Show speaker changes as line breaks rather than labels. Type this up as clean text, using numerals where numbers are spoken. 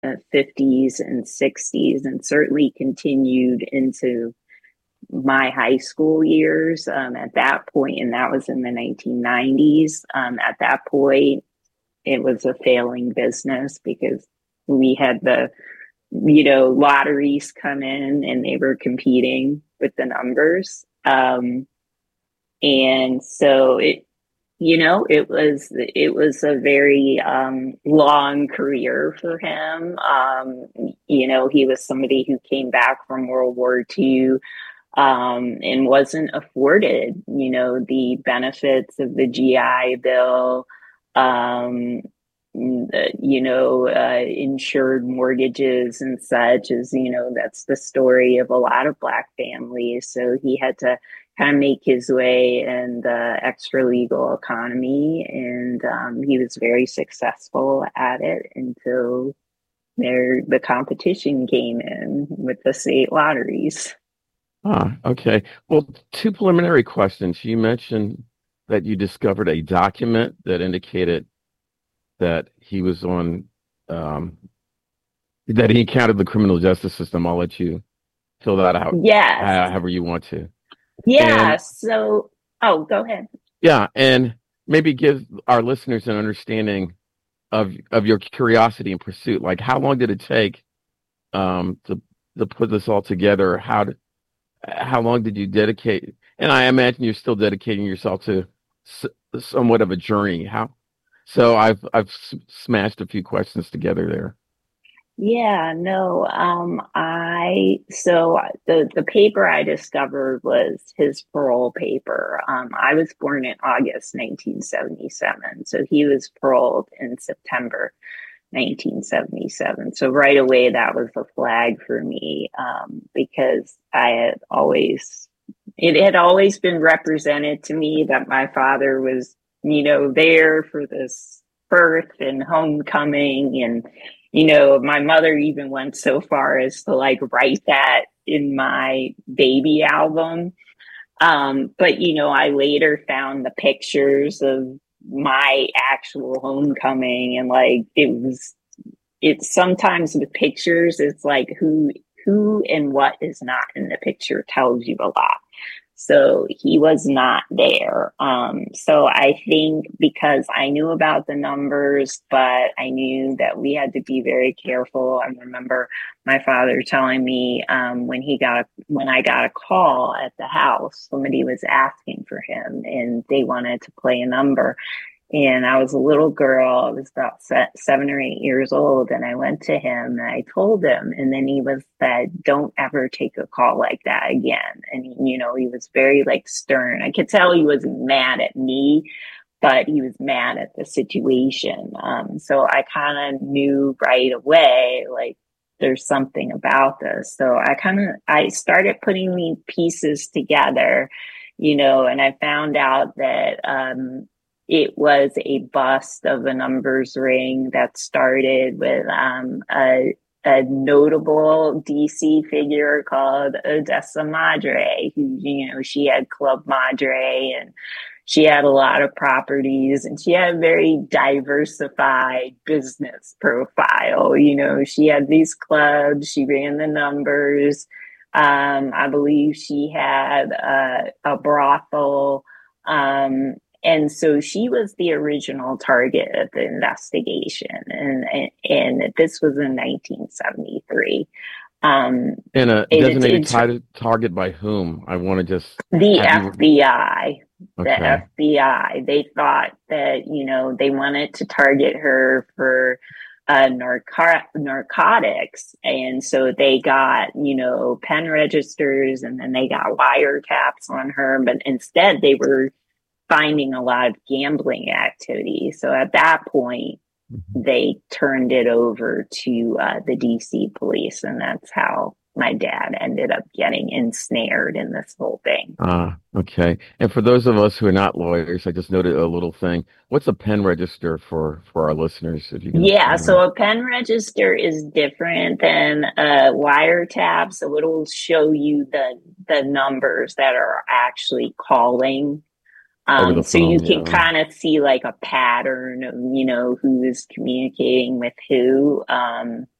50s and 60s, and certainly continued into my high school years. At that point, and that was in the 1990s, at that point, it was a failing business because we had the lotteries come in and they were competing with the numbers. And so it was a very long career for him. He was somebody who came back from World War II, and wasn't afforded, the benefits of the GI Bill, insured mortgages and such. As that's the story of a lot of Black families. So he had to kind of make his way in the extra legal economy, and he was very successful at it until the competition came in with the state lotteries.
Okay. Well, two preliminary questions. You mentioned that you discovered a document that indicated that he was that he encountered the criminal justice system. I'll let you fill that out
Yes.
however you want to.
Yeah.
And
So, oh, go ahead.
yeah, and maybe give our listeners an understanding of your curiosity and pursuit. Like, how long did it take to put this all together? How long did you dedicate? And I imagine you're still dedicating yourself to s- somewhat of a journey. How? So I've smashed a few questions together there.
Yeah, no. I so the paper I discovered was his parole paper. I was born in August 1977, so he was paroled in September 1977. So right away, that was a flag for me, because it had always been represented to me that my father was, there for this birth and homecoming. And, my mother even went so far as to like write that in my baby album. But I later found the pictures of my actual homecoming, and like it's sometimes with pictures, it's like who and what is not in the picture tells you a lot. So he was not there. So I think because I knew about the numbers, but I knew that we had to be very careful. I remember my father telling me, when I got a call at the house, somebody was asking for him and they wanted to play a number. And I was a little girl. I was about 7 or 8 years old. And I went to him and I told him. And then he was said, "Don't ever take a call like that again." And, he was very like stern. I could tell he wasn't mad at me, but he was mad at the situation. So I kind of knew right away, like, there's something about this. So I started putting the pieces together, and I found out that, it was a bust of a numbers ring that started with a notable DC figure called Odessa Madre, who, she had Club Madre, and she had a lot of properties, and she had a very diversified business profile. She had these clubs, she ran the numbers. I believe she had a brothel. And so she was the original target of the investigation, and this was in 1973.
And a
It,
designated
it's
target by whom? I want to just
the
have you.
FBI. The
Okay.
FBI. They thought that they wanted to target her for narcotics, and so they got pen registers, and then they got wiretaps on her. But instead, they were finding a lot of gambling activity. So at that point,
Mhm.
they turned it over to the DC police, and that's how my dad ended up getting ensnared in this whole thing.
Okay. And for those of us who are not lawyers, I just noted a little thing. What's a pen register for our listeners, if you can
Yeah,
explain
so
that?
a pen register is different than a wiretap. So it'll show you the numbers that are actually calling.
Over the
So you
phone,
can
yeah.
kind of see like a pattern of, who is communicating with who.